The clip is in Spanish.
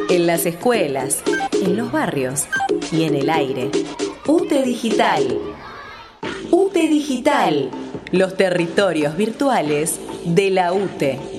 en las escuelas, en los barrios y en el aire. UTE Digital. UTE Digital. Los territorios virtuales de la UTE.